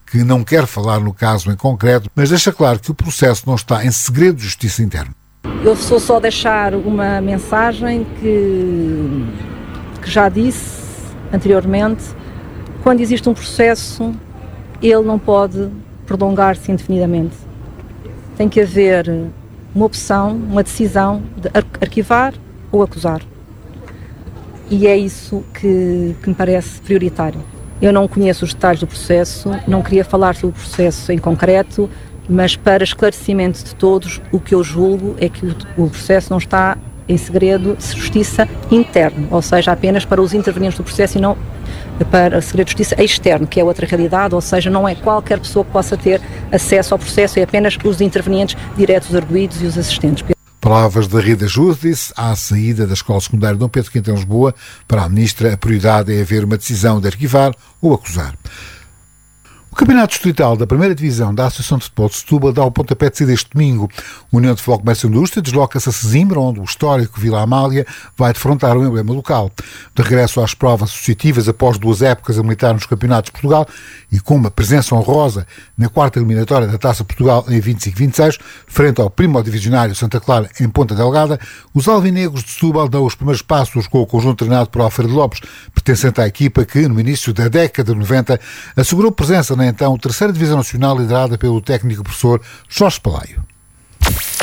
que não quer falar no caso em concreto, mas deixa claro que o processo não está em segredo de justiça interna. Eu só deixar uma mensagem que já disse anteriormente: quando existe um processo, ele não pode prolongar-se indefinidamente. Tem que haver uma opção, uma decisão de arquivar ou acusar. E é isso que me parece prioritário. Eu não conheço os detalhes do processo, não queria falar sobre o processo em concreto, mas para esclarecimento de todos, o que eu julgo é que o processo não está em segredo de justiça interno, ou seja, apenas para os intervenientes do processo e não para o segredo de justiça externo, que é outra realidade, ou seja, não é qualquer pessoa que possa ter acesso ao processo, é apenas os intervenientes diretos, os arguidos e os assistentes. Palavras da Rita Júdice à saída da Escola Secundária Dom Pedro V em Lisboa. Para a Ministra, a prioridade é haver uma decisão de arquivar ou acusar. O Campeonato Distrital da Primeira Divisão da Associação de Futebol de Setúbal dá o pontapé de saída este domingo. A União de Futebol Comércio e Indústria desloca-se a Sesimbra, onde o histórico Vila Amália vai defrontar um emblema local. De regresso às provas associativas após 2 épocas a militar nos Campeonatos de Portugal e com uma presença honrosa na 4ª eliminatória da Taça Portugal em 25-26, frente ao primo divisionário Santa Clara em Ponta Delgada, os alvinegros de Setúbal dão os primeiros passos com o conjunto treinado por Alfredo Lopes, pertencente à equipa que, no início da década de 90, assegurou presença na então 3ª Divisão Nacional, liderada pelo técnico professor Jorge Palaio.